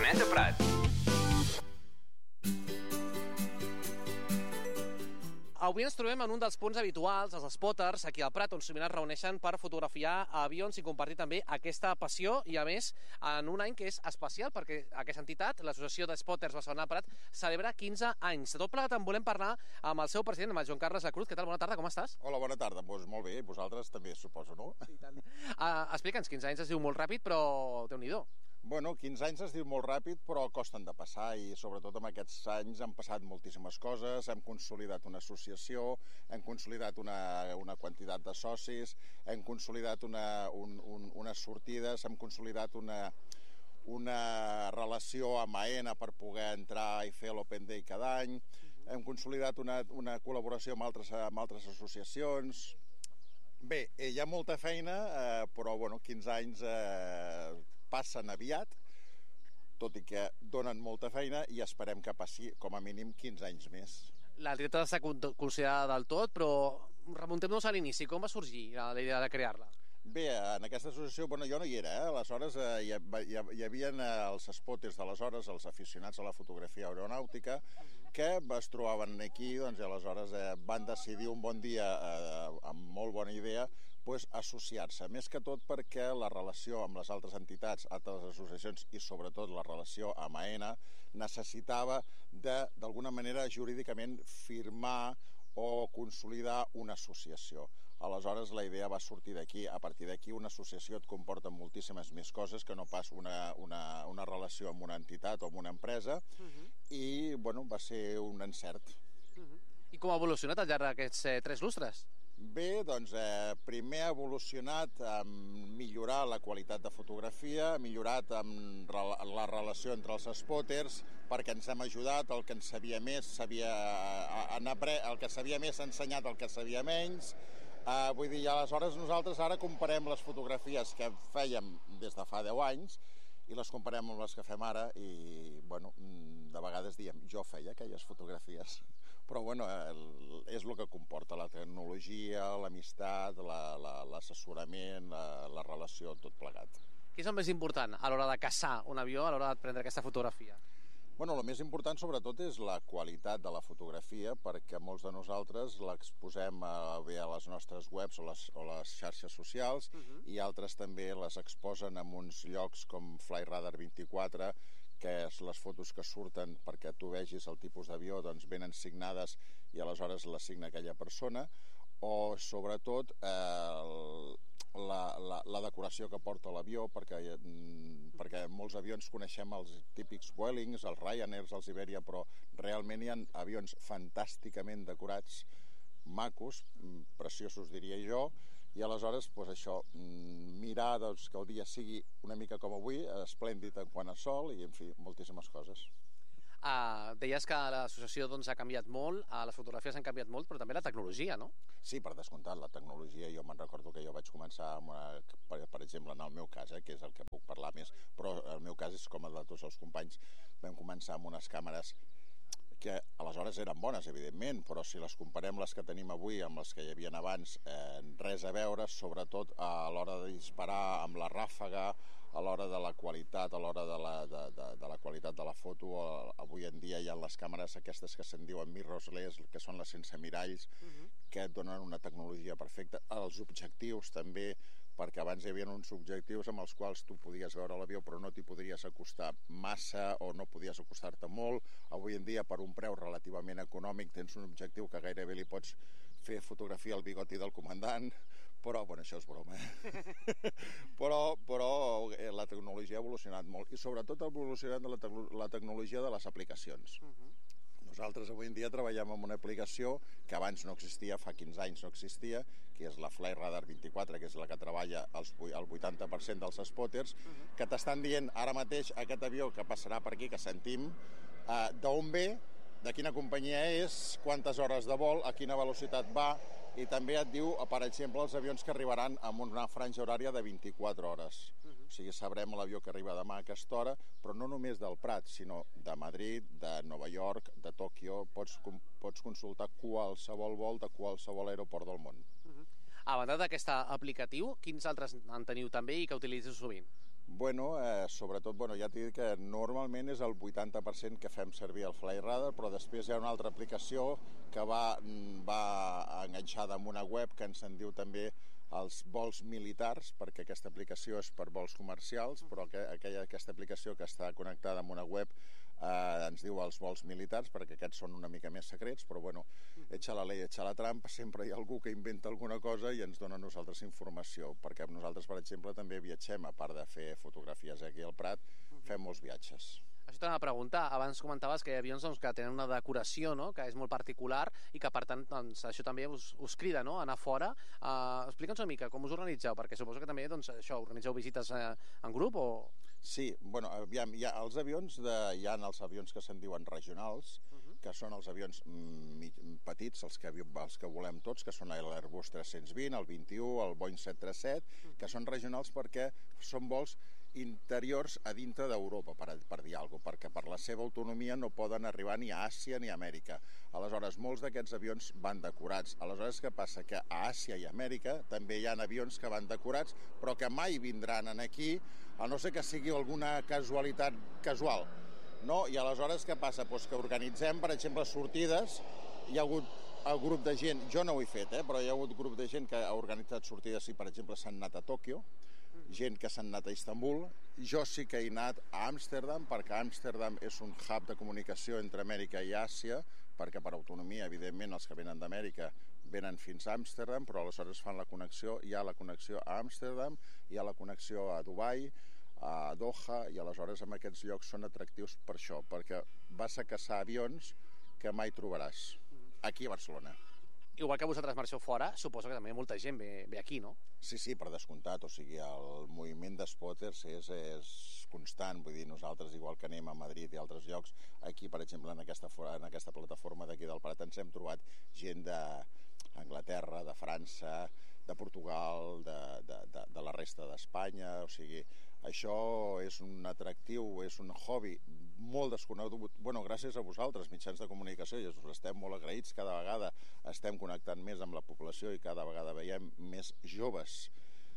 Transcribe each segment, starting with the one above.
Planeta Prat. Avui ens trobem en un dels punts habituals, els spotters, aquí al Prat, on sovint es reuneixen per fotografiar avions i compartir també aquesta passió, i a més, en un any que és especial, perquè aquesta entitat, l'Associació de Spotters Barcelona Prat, celebra 15 anys. De tot plegat en volem parlar amb el seu president, amb el Joan Carles Lacruz. Què tal? Bona tarda, com estàs? Hola, bona tarda. Doncs molt bé, vosaltres també, suposo, no? I tant. Explica'ns, 15 anys es diu molt ràpid, però Déu-n'hi-do. Bueno, 15 anys es diu molt ràpid, però costen de passar, i sobretot en aquests anys han passat moltíssimes coses. Hem consolidat una associació, hem consolidat una quantitat de socis, hem consolidat unes sortides, hem consolidat una relació amb AENA per poder entrar i fer l'Open Day cada any, hem consolidat una col·laboració amb altres associacions. Bé, hi ha molta feina, però bueno, 15 anys passen aviat, tot i que donen molta feina, i esperem que passi com a mínim 15 anys més. La treta està considerada del tot, però remuntem-nos a l'inici. Com va sorgir la idea de crear-la? Bé, en aquesta associació, bueno, jo no hi era, aleshores hi havia els spotters d'aleshores, els aficionats a la fotografia aeronàutica, que es trobaven aquí, doncs, i aleshores van decidir un bon dia, amb molt bona idea, associar-se, més que tot perquè la relació amb les altres entitats, altres associacions i sobretot la relació amb AENA necessitava d'alguna manera jurídicament firmar o consolidar una associació. Aleshores la idea va sortir d'aquí. A partir d'aquí una associació et comporta moltíssimes més coses que no pas una relació amb una entitat o amb una empresa, i bueno, va ser un encert. I com ha evolucionat al llarg d'aquests 3 lustres? Bé, doncs primer ha evolucionat en millorar la qualitat de fotografia, ha millorat en la relació entre els spotters, perquè ens hem ajudat, el que en sabia més el que sabia més ha ensenyat el que sabia menys. Vull dir, aleshores nosaltres ara comparem les fotografies que fèiem des de fa 10 anys i les comparem amb les que fem ara, i bueno, de vegades diem, jo feia aquelles fotografies. Però bueno, és el que comporta la tecnologia, l'amistat, l'assessorament, la relació, tot plegat. Què és el més important a l'hora de caçar un avió, a l'hora de prendre aquesta fotografia? Bueno, el més important sobretot és la qualitat de la fotografia, perquè molts de nosaltres l'exposem a les nostres webs o les xarxes socials, i altres també les exposen en uns llocs com Flightradar 24, que és les fotos que surten perquè tu vegis el tipus d'avió, doncs venen signades i aleshores les signa aquella persona, o sobretot la decoració que porta l'avió, perquè molts avions coneixem els típics Vuelings, els Ryanairs, els Iberia, però realment hi ha avions fantàsticament decorats, macos, preciosos diria jo, i aleshores això, mirar que el dia sigui una mica com avui, esplèndid en quant a sol, i en fi, moltíssimes coses. Deies que l'associació ha canviat molt, les fotografies han canviat molt, però també la tecnologia, no? Sí, per descomptat, la tecnologia. Jo me'n recordo que jo vaig començar, per exemple, en el meu cas, que és el que puc parlar més, però el meu cas és com el de tots els companys, vam començar amb unes càmeres que aleshores eren bones, evidentment, però si les comparem les que tenim avui amb les que hi havia abans, res a veure, sobretot a l'hora de disparar amb la ràfega, a l'hora de la qualitat, a l'hora de la qualitat de la foto. Avui en dia hi ha les càmeres aquestes que se'n diuen mirrorless, que són les sense miralls, que et donen una tecnologia perfecta. Els objectius també, perquè abans hi havia uns objectius amb els quals tu podies veure l'avió però no t'hi podries acostar massa o no podies acostar-te molt. Avui en dia, per un preu relativament econòmic, tens un objectiu que gairebé li pots fer fotografia al bigoti del comandant, però, bueno, això és broma, però la tecnologia ha evolucionat molt, i sobretot ha evolucionat la tecnologia de les aplicacions. Nosaltres avui en dia treballem amb una aplicació que abans no existia, fa 15 anys no existia, que és la Flightradar 24, que és la que treballa el 80% dels spotters, que t'estan dient ara mateix aquest avió que passarà per aquí, que sentim, d'on ve, de quina companyia és, quantes hores de vol, a quina velocitat va, i també et diu, per exemple, els avions que arribaran amb una franja horària de 24 hores. O sigui, sabrem l'avió que arriba demà a aquesta hora, però no només del Prat, sinó de Madrid, de Nova York, de Tòquio. Pots consultar qualsevol vol de qualsevol aeroport del món. A banda d'aquest aplicatiu, quins altres en teniu també i que utilitzeu sovint? Bueno, sobretot, ja t'he dit que normalment és el 80% que fem servir el Flyradar, però després hi ha una altra aplicació que va enganxada amb una web que ens en diu també els vols militars, perquè aquesta aplicació és per vols comercials, però aquesta aplicació que està connectada amb una web ens diu els vols militars, perquè aquests són una mica més secrets, però echa la ley, echa la trampa, sempre hi ha algú que inventa alguna cosa i ens dona a nosaltres informació, perquè nosaltres, per exemple, també viatgem, a part de fer fotografies aquí al Prat, fem molts viatges. Això t'anava a preguntar, abans comentaves que hi ha avions que tenen una decoració, que és molt particular i que per tant això també us crida a anar fora. Explica'ns una mica com us organitzeu, perquè suposo que també organitzeu visites en grup o... Sí, aviam, hi ha els avions que se'n diuen regionals, que són els avions petits, els que volem tots, que són l'Airbus 320, el 21, el Boeing 737, que són regionals perquè són vols interiors a dintre d'Europa, per dir alguna cosa, perquè per la seva autonomia no poden arribar ni a Àsia ni a Amèrica. Aleshores, molts d'aquests avions van decorats. Aleshores, què passa? Que a Àsia i Amèrica també hi ha avions que van decorats, però que mai vindran aquí, a no ser que sigui alguna casualitat casual. No? I aleshores què passa? Pues que organitzem, per exemple, sortides. Hi ha hagut el grup de gent, jo no ho he fet, però hi ha hagut grup de gent que ha organitzat sortides i, per exemple, s'han anat a Tòquio, gent que s'han anat a Istanbul. Jo sí que he anat a Amsterdam, perquè Amsterdam és un hub de comunicació entre Amèrica i Àsia, perquè per autonomia, evidentment, els que venen d'Amèrica venen fins a Amsterdam, però aleshores fan la connexió, hi ha la connexió a Amsterdam, hi ha la connexió a Dubai, a Doha, i aleshores en aquests llocs són atractius per això, perquè vas a caçar avions que mai trobaràs aquí a Barcelona. Igual que vosaltres marxeu fora, suposo que també molta gent ve aquí, no? Sí, per descomptat, o sigui, el moviment d'espotters és constant, vull dir, nosaltres, igual que anem a Madrid i altres llocs, aquí, per exemple, en aquesta plataforma d'aquí del Prat ens hem trobat gent d'Anglaterra, de França, de Portugal, de la resta d'Espanya, o sigui, això és un atractiu, és un hobby molt desconegut, gràcies a vosaltres, mitjans de comunicació, i us estem molt agraïts, cada vegada estem connectant més amb la població i cada vegada veiem més joves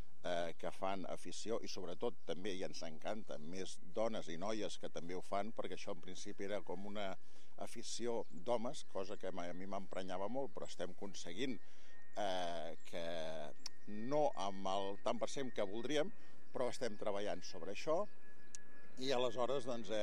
que fan afició i sobretot també, i ens encanta, més dones i noies que també ho fan, perquè això en principi era com una afició d'homes, cosa que a mi m'emprenyava molt, però estem aconseguint que no amb el tant per cent que voldríem, però estem treballant sobre això i aleshores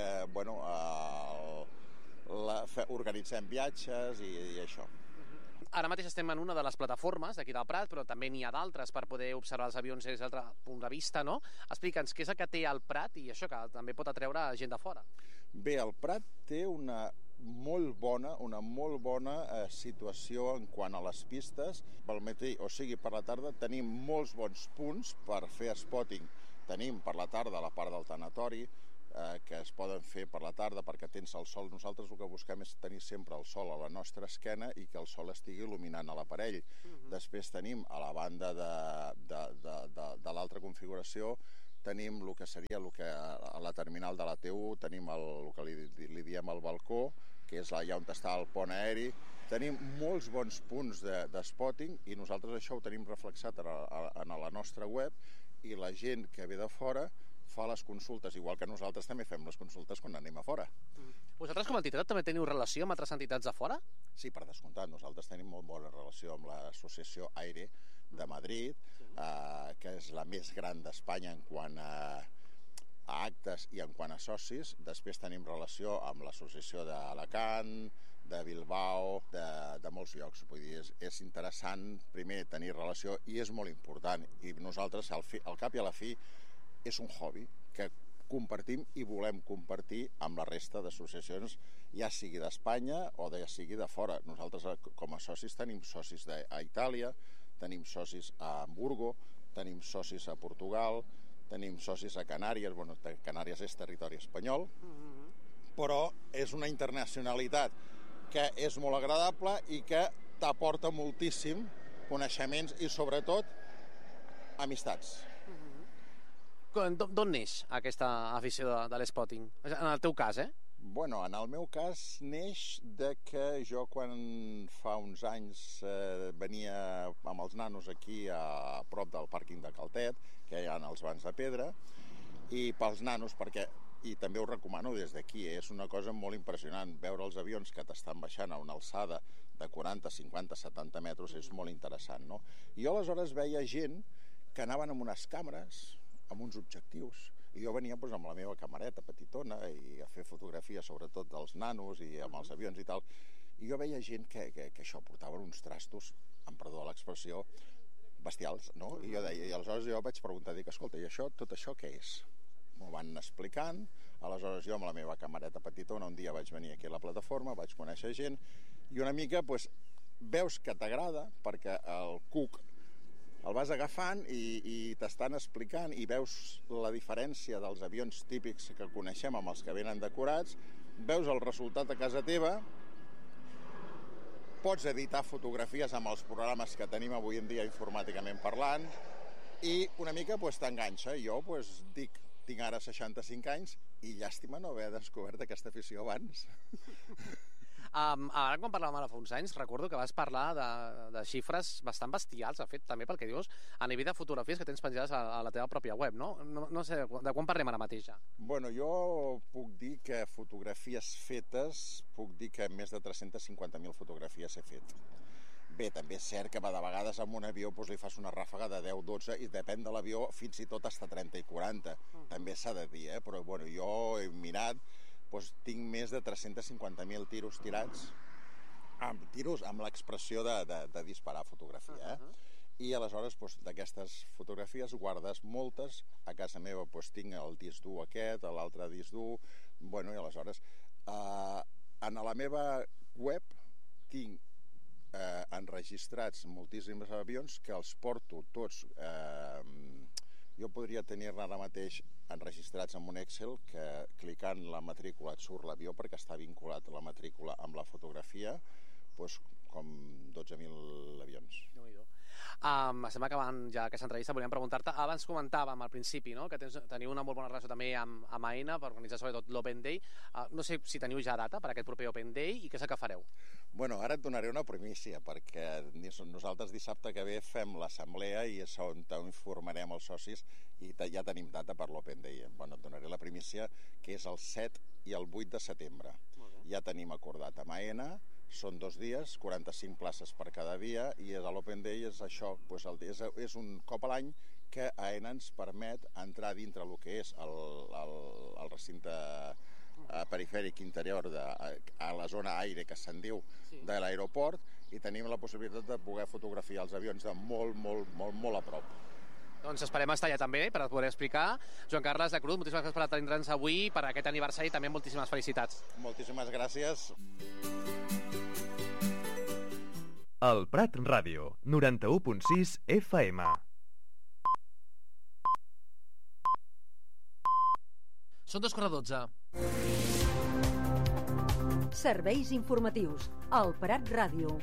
organitzem viatges i això. Ara mateix estem en una de les plataformes d'aquí del Prat, però també n'hi ha d'altres per poder observar els avions des d'altre punt de vista, no? Explica'ns què és el que té el Prat i això que també pot atreure gent de fora. Bé, el Prat té una molt bona situació en quant a les pistes. Pel matí, o sigui, per la tarda tenim molts bons punts per fer spotting. Tenim per la tarda la part del tanatori, que es poden fer per la tarda perquè tens el sol. Nosaltres el que busquem és tenir sempre el sol a la nostra esquena i que el sol estigui il·luminant a l'aparell. Després tenim a la banda de l'altra configuració tenim el que seria a la terminal de la T1, tenim el que li diem el balcó, que és allà on està el pont aeri. Tenim molts bons punts de spotting i nosaltres això ho tenim reflexat en la nostra web i la gent que ve de fora fa les consultes, igual que nosaltres també fem les consultes quan anem a fora. Vosaltres com a entitat també teniu relació amb altres entitats de fora? Sí, per descomptat. Nosaltres tenim molt bona relació amb l'Associació Aire de Madrid, que és la més gran d'Espanya en quant a actes i en quant a socis. Després tenim relació amb l'Associació d'Alacant, de Bilbao, de molts llocs. Vull dir, és interessant primer tenir relació i és molt important. I nosaltres, al cap i a la fi, és un hobby que compartim i volem compartir amb la resta d'associacions, ja sigui d'Espanya o ja sigui de fora. Nosaltres, com a socis, tenim socis a Itàlia, tenim socis a Hamburgo, tenim socis a Portugal, tenim socis a Canàries. Bueno, Canàries és territori espanyol, però és una internacionalitat que és molt agradable i que t'aporta moltíssim coneixements i, sobretot, amistats. D'on neix aquesta afició de l'spotting? En el teu cas, Bueno, en el meu cas neix de que jo quan fa uns anys venia amb els nanos aquí a prop del pàrquing de Caltet, que hi ha els bancs de pedra, i pels nanos, perquè, i també ho recomano des d'aquí, és una cosa molt impressionant, veure els avions que t'estan baixant a una alçada de 40, 50, 70 metres és molt interessant, no? I jo aleshores veia gent que anaven amb unes càmeres, amb uns objectius, i jo venia doncs, amb la meva camereta petitona i a fer fotografies sobretot dels nanos i amb els avions i tal, i jo veia gent que això portaven uns trastos, amb perdó de l'expressió, bestials, no? I jo deia, i aleshores jo vaig preguntar, dic, escolta, i això, tot això què és? M'ho van explicant, aleshores jo amb la meva camereta petitona un dia vaig venir aquí a la plataforma, vaig conèixer gent, i una mica doncs, veus que t'agrada, perquè el cuc el vas agafant i t'estan explicant i veus la diferència dels avions típics que coneixem amb els que venen decorats, veus el resultat a casa teva, pots editar fotografies amb els programes que tenim avui en dia informàticament parlant i una mica t'enganxa. Jo dic, tinc ara 65 anys i llàstima no haver descobert aquesta afició abans. Ara quan parlàvem ara fa uns anys recordo que vas parlar de xifres bastant bestials, de fet, també pel que dius a nivell de fotografies que tens penjades a la teva pròpia web, no? No sé, de quan parlem ara mateix? Bueno, jo puc dir que fotografies fetes, puc dir que més de 350.000 fotografies he fet. Bé, també és cert que de vegades amb un avió li fas una ràfaga de 10, 12 i depèn de l'avió fins i tot hasta 30 i 40. També s'ha de dir, però bueno, jo he mirat, tinc més de 350.000 tiros tirats, tiros amb l'expressió de disparar fotografia. I aleshores d'aquestes fotografies guardes moltes, a casa meva tinc el disc dur aquest, l'altre disc dur, bueno, i aleshores en la meva web tinc enregistrats moltíssims avions que els porto tots, jo podria tenir-ne ara mateix enregistrats en un Excel que clicant la matrícula et surt l'avió perquè està vinculat la matrícula amb la fotografia, com 12.000 avions. Estem acabant ja aquesta entrevista, volíem preguntar-te, abans comentàvem al principi que teniu una molt bona relació també amb AENA per organitzar sobretot l'Open Day. No sé si teniu ja data per aquest proper Open Day i què és el que fareu? Bueno, ara et donaré una primícia perquè nosaltres dissabte que ve fem l'assemblea i és on informarem els socis i ja tenim data per l'Open Day. Bueno, et donaré la primícia que és el 7 i el 8 de setembre. Ja tenim acordat amb AENA, són 2 dies, 45 places per cada dia i l'Open Day és això, és un cop a l'any que AENA ens permet entrar dintre el que és el recinte perifèric interior a la zona aire que se'n diu de l'aeroport i tenim la possibilitat de poder fotografiar els avions de molt, molt, molt, molt a prop. Doncs esperem estar allà també per poder explicar. Joan Carles de Cruz, moltíssimes gràcies per atendre'ns avui per aquest aniversari i també moltíssimes felicitats. Moltíssimes gràcies. El Prat Ràdio, 91.6 FM. Són 2:12. Serveis informatius. El Prat Ràdio.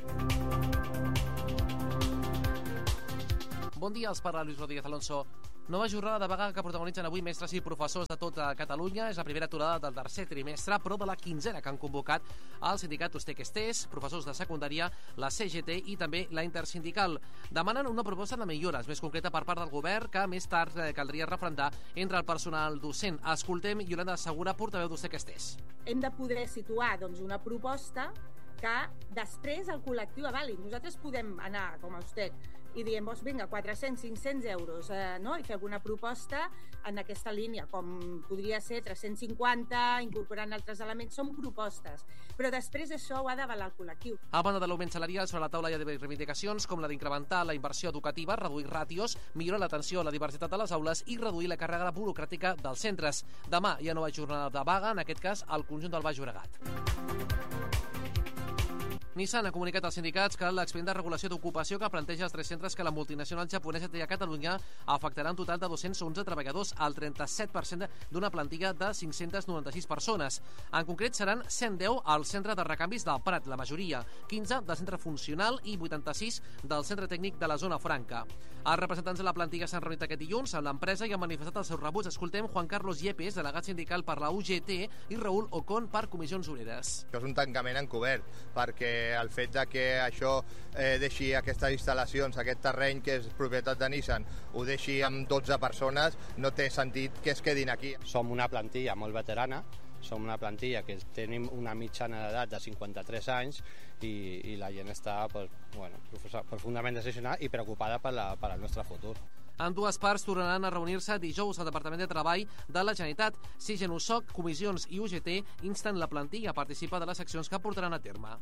Bon dia, els parla Lluís Rodríguez Alonso. Nova jornada de vaga que protagonitzen avui mestres i professors de tota Catalunya. És la primera aturada del tercer trimestre, però de la quinzena que han convocat el sindicat Ustek-Estés, professors de secundària, la CGT i també la Intersindical. Demanen una proposta de millores més concreta per part del govern que més tard caldria referendar entre el personal docent. Escoltem Iolanda Segura, portaveu d'Ustek-Estés. Hem de poder situar una proposta que després el col·lectiu avali. Nosaltres podem anar com a Ustec i diem, vinga, 400, 500 euros, i fer alguna proposta en aquesta línia, com podria ser 350, incorporant altres elements, són propostes. Però després això ho ha d'avalar el col·lectiu. A banda de l'augment salarial, sobre la taula hi ha reivindicacions com la d'incrementar la inversió educativa, reduir ràtios, millorar l'atenció a la diversitat de les aules i reduir la càrrega burocràtica dels centres. Demà hi ha nova jornada de vaga, en aquest cas al conjunt del Baix Llobregat. Nissan ha comunicat als sindicats que l'expedient de regulació d'ocupació que planteja els 3 centres que la multinacional japonesa té a Catalunya afectarà un total de 211 treballadors, el 37% d'una plantilla de 596 persones. En concret, seran 110 al centre de recanvis del Prat, la majoria, 15 del centre funcional i 86 del centre tècnic de la zona franca. Els representants de la plantilla s'han reunit aquest dilluns amb l'empresa i han manifestat el seu rebuig. Escoltem Juan Carlos Yepes, delegat sindical per la UGT, i Raúl Ocon per Comissions Obreres. Això és un tancament encobert, perquè el fet de que això deixi aquestes instal·lacions, aquest terreny que és propietat de Nissan, ho deixi amb 12 persones, no té sentit que es quedin aquí. Som una plantilla molt veterana, som una plantilla que tenim una mitjana d'edat de 53 anys i la gent està profundament decepcionada i preocupada per al nostre futur. Ambdues parts tornaran a reunir-se dijous al Departament de Treball de la Generalitat. Sigen, USOC, Comissions i UGT insten la plantilla a participar de les accions que portaran a terme.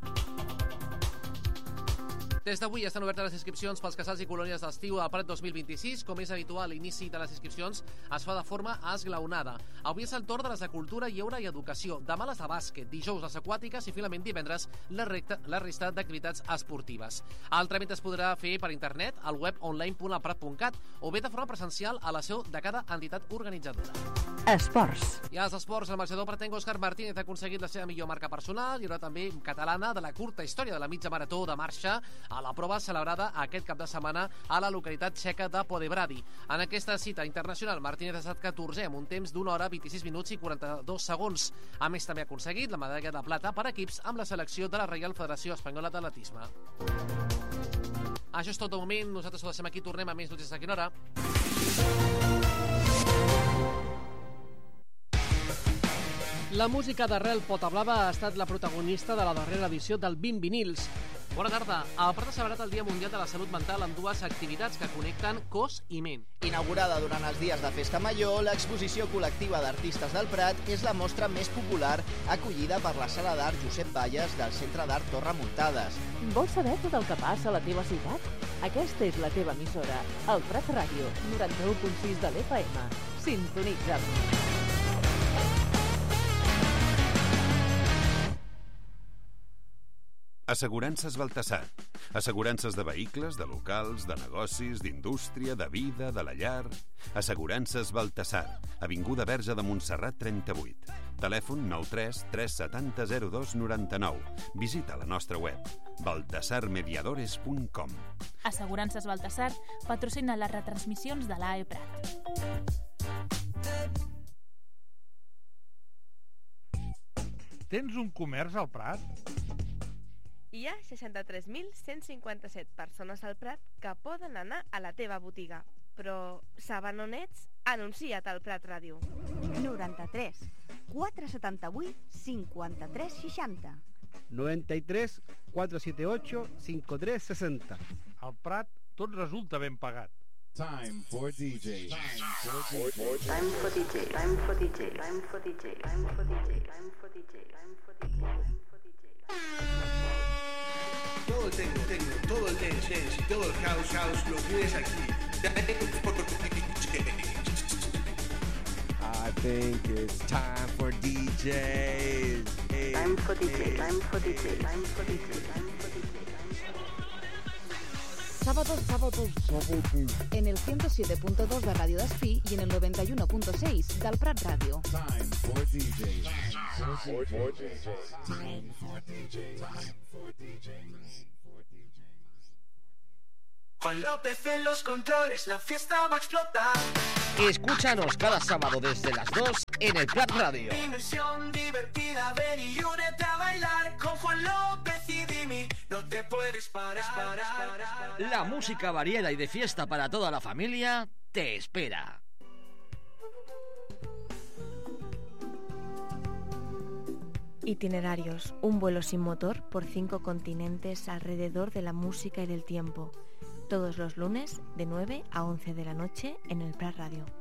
Des d'avui estan obertes les inscripcions pels casals i colònies d'estiu al Prat 2026. Com és habitual, l'inici de les inscripcions es fa de forma esglaonada. Avui és el torn de les de cultura, lleure i educació. Demà les de bàsquet, dijous les aquàtiques i finalment divendres la resta d'activitats esportives. El tràmit es podrà fer per internet al web online.alprat.cat o bé de forma presencial a la seu de cada entitat organitzadora. Esports. I als esports, el marxador pretenc Òscar Martínez ha aconseguit la seva millor marca personal i haurà també catalana de la curta història de la mitja marató de marxa a la prova celebrada aquest cap de setmana a la localitat txeca de Podebrady. En aquesta cita internacional, Martínez ha estat 14è amb un temps d'1 hora, 26 minuts i 42 segons. A més, també ha aconseguit la medalla de plata per equips amb la selecció de la Reial Federació Espanyola d'Atletisme. Això és tot de moment. Nosaltres ho deixem aquí. Tornem a més notícies a quina hora. La música d'Arrel Potablava ha estat la protagonista de la darrera edició del 20 vinils. Bona tarda. El Prat ha celebrat el Dia Mundial de la Salut Mental amb dues activitats que connecten cos i ment. Inaugurada durant els dies de Festa Major, l'exposició col·lectiva d'artistes del Prat és la mostra més popular acollida per la Sala d'Art Josep Valles del Centre d'Art Torre Muntades. Vols saber tot el que passa a la teva ciutat? Aquesta és la teva emissora, el Prat Ràdio, 91.6 de l'FM. Sintonitza'm. Assegurances Baltasar. Assegurances de vehicles, de locals, de negocis, d'indústria, de vida, de la llar. Assegurances Baltasar. Avinguda Verge de Montserrat 38. Telèfon 93 370 02 99. Visita la nostra web baltasarmediadores.com. Assegurances Baltasar patrocina les retransmissions de l'AE Prat. Tens un comerç al Prat? Hi ha 63.157 persones al Prat que poden anar a la teva botiga. Però saben on ets? Anuncia't al Prat Ràdio. 93 478 53 60. 93 478 53 60. Al Prat tot resulta ben pagat. Time for DJ. Time for DJ. Time for DJ. Time for DJ. Time for DJ. Time for DJ. Time for DJ. Time for DJ. Time for DJ. Todo el techno, todo el dance y todo el house lo tienes aquí. I think it's time for DJs. Time for DJ, time for DJ, time for DJ, time for DJ. Sábados. En el 107.2 de Radio Despí y en el 91.6 del Prat Ràdio. Time for DJs. Time for DJs. Time for DJs. Time for DJs. Juan López en los controles, la fiesta va a explotar. Escúchanos cada sábado desde las 2 en el Prat Radio. Dimensión divertida, ven y únete a bailar con Juan López y Dimi. No te puedes parar. La música variada y de fiesta para toda la familia te espera. Itinerarios, un vuelo sin motor por 5 continentes alrededor de la música y del tiempo. Todos los lunes de 9 a 11 de la noche en el Prat Radio.